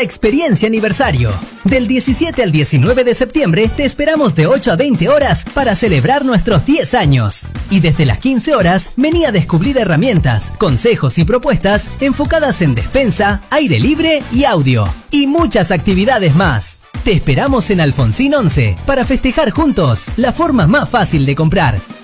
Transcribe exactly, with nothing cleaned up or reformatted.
experiencia aniversario. Del diecisiete al diecinueve de septiembre te esperamos de ocho a veinte horas para celebrar nuestros diez años. Y desde las quince horas vení a descubrir herramientas, consejos y propuestas enfocadas en despensa, aire libre y audio. Y muchas actividades más. Te esperamos en Alfonsín once para festejar juntos la forma más fácil de comprar.